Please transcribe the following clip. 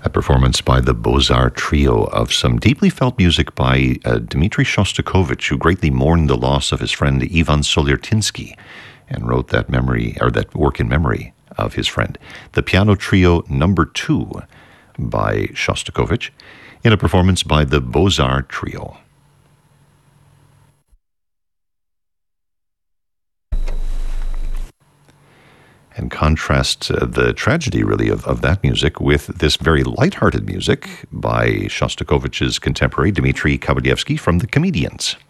A performance by the Beaux-Arts Trio of some deeply felt music by Dmitri Shostakovich, who greatly mourned the loss of his friend Ivan Soliertinsky and wrote that work in memory of his friend. The Piano Trio No. 2 by Shostakovich in a performance by the Beaux-Arts Trio. And contrast the tragedy, really, of that music with this very lighthearted music by Shostakovich's contemporary Dmitri Kabalyevsky from The Comedians.